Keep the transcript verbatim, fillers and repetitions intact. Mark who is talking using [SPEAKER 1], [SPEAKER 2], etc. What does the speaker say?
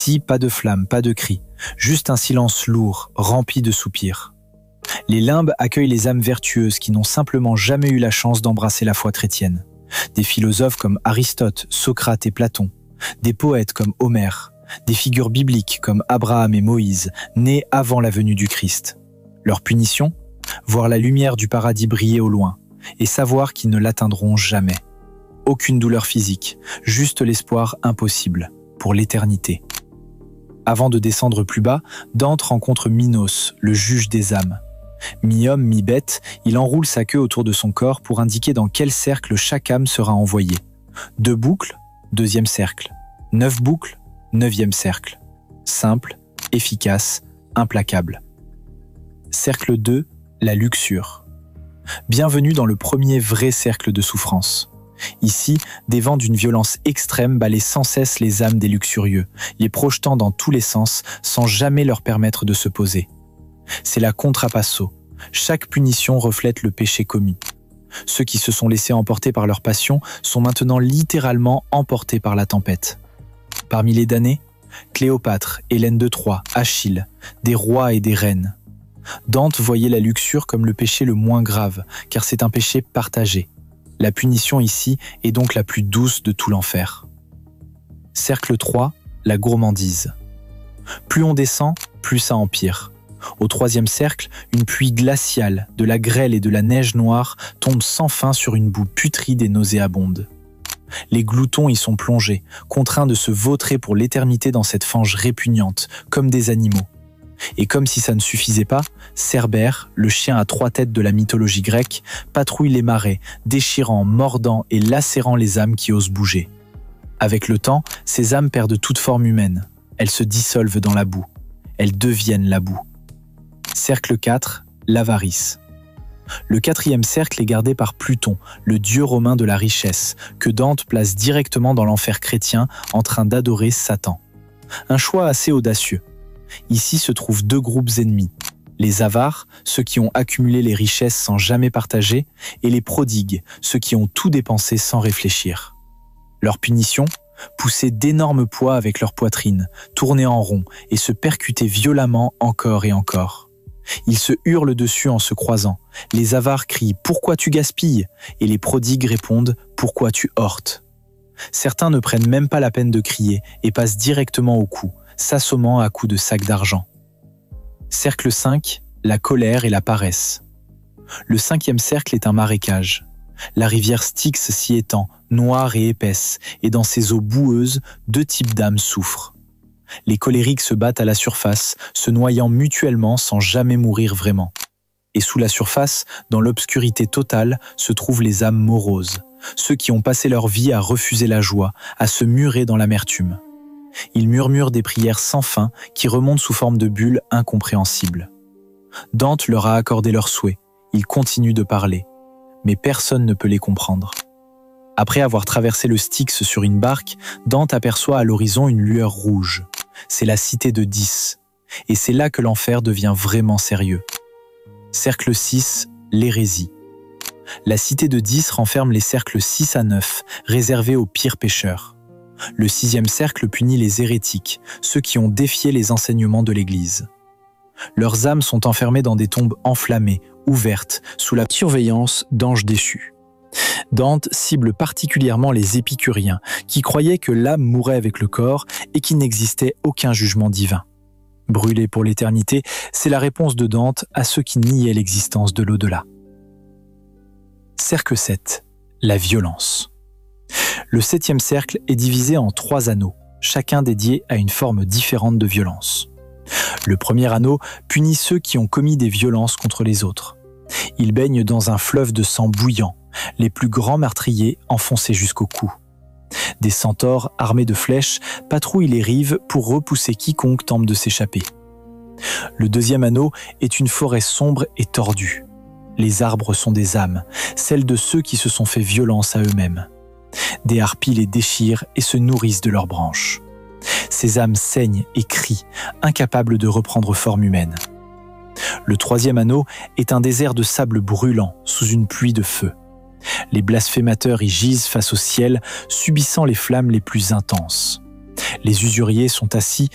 [SPEAKER 1] Ici, pas de flammes, pas de cris, juste un silence lourd, rempli de soupirs. Les limbes accueillent les âmes vertueuses qui n'ont simplement jamais eu la chance d'embrasser la foi chrétienne. Des philosophes comme Aristote, Socrate et Platon, des poètes comme Homère, des figures bibliques comme Abraham et Moïse, nés avant la venue du Christ. Leur punition ? Voir la lumière du paradis briller au loin et savoir qu'ils ne l'atteindront jamais. Aucune douleur physique, juste l'espoir impossible, pour l'éternité. Avant de descendre plus bas, Dante rencontre Minos, le juge des âmes. Mi-homme, mi-bête, il enroule sa queue autour de son corps pour indiquer dans quel cercle chaque âme sera envoyée. Deux boucles, deuxième cercle. Neuf boucles, neuvième cercle. Simple, efficace, implacable. Cercle deux, la luxure. Bienvenue dans le premier vrai cercle de souffrance. Ici, des vents d'une violence extrême balaient sans cesse les âmes des luxurieux, les projetant dans tous les sens sans jamais leur permettre de se poser. C'est la contrapasso. Chaque punition reflète le péché commis. Ceux qui se sont laissés emporter par leur passion sont maintenant littéralement emportés par la tempête. Parmi les damnés, Cléopâtre, Hélène de Troie, Achille, des rois et des reines. Dante voyait la luxure comme le péché le moins grave, car c'est un péché partagé. La punition ici est donc la plus douce de tout l'enfer. Cercle trois, la gourmandise. Plus on descend, plus ça empire. Au troisième cercle, une pluie glaciale, de la grêle et de la neige noire tombe sans fin sur une boue putride et nauséabonde. Les gloutons y sont plongés, contraints de se vautrer pour l'éternité dans cette fange répugnante, comme des animaux. Et comme si ça ne suffisait pas, Cerbère, le chien à trois têtes de la mythologie grecque, patrouille les marais, déchirant, mordant et lacérant les âmes qui osent bouger. Avec le temps, ces âmes perdent toute forme humaine. Elles se dissolvent dans la boue. Elles deviennent la boue. Cercle quatre, l'avarice. Le quatrième cercle est gardé par Pluton, le dieu romain de la richesse, que Dante place directement dans l'enfer chrétien en train d'adorer Satan. Un choix assez audacieux. Ici se trouvent deux groupes ennemis, les avares, ceux qui ont accumulé les richesses sans jamais partager, et les prodigues, ceux qui ont tout dépensé sans réfléchir. Leur punition ? Pousser d'énormes poids avec leur poitrine, tourner en rond et se percuter violemment encore et encore. Ils se hurlent dessus en se croisant. Les avares crient « Pourquoi tu gaspilles ?» et les prodigues répondent « Pourquoi tu heurtes ?» Certains ne prennent même pas la peine de crier et passent directement au cou, s'assommant à coups de sacs d'argent. Cercle cinq, la colère et la paresse. Le cinquième cercle est un marécage. La rivière Styx s'y étend, noire et épaisse, et dans ses eaux boueuses, deux types d'âmes souffrent. Les colériques se battent à la surface, se noyant mutuellement sans jamais mourir vraiment. Et sous la surface, dans l'obscurité totale, se trouvent les âmes moroses, ceux qui ont passé leur vie à refuser la joie, à se murer dans l'amertume. Ils murmurent des prières sans fin qui remontent sous forme de bulles incompréhensibles. Dante leur a accordé leurs souhaits, ils continuent de parler, mais personne ne peut les comprendre. Après avoir traversé le Styx sur une barque, Dante aperçoit à l'horizon une lueur rouge. C'est la cité de Dis, et c'est là que l'enfer devient vraiment sérieux. Cercle six, l'hérésie. La cité de Dis renferme les cercles six à neuf, réservés aux pires pécheurs. Le sixième cercle punit les hérétiques, ceux qui ont défié les enseignements de l'Église. Leurs âmes sont enfermées dans des tombes enflammées, ouvertes, sous la surveillance d'anges déchus. Dante cible particulièrement les épicuriens, qui croyaient que l'âme mourait avec le corps et qu'il n'existait aucun jugement divin. Brûler pour l'éternité, c'est la réponse de Dante à ceux qui niaient l'existence de l'au-delà. Cercle sept, la violence. Le septième cercle est divisé en trois anneaux, chacun dédié à une forme différente de violence. Le premier anneau punit ceux qui ont commis des violences contre les autres. Ils baignent dans un fleuve de sang bouillant, les plus grands meurtriers enfoncés jusqu'au cou. Des centaures armés de flèches patrouillent les rives pour repousser quiconque tente de s'échapper. Le deuxième anneau est une forêt sombre et tordue. Les arbres sont des âmes, celles de ceux qui se sont fait violence à eux-mêmes. Des harpies les déchirent et se nourrissent de leurs branches. Ces âmes saignent et crient, incapables de reprendre forme humaine. Le troisième anneau est un désert de sable brûlant sous une pluie de feu. Les blasphémateurs y gisent face au ciel, subissant les flammes les plus intenses. Les usuriers sont assis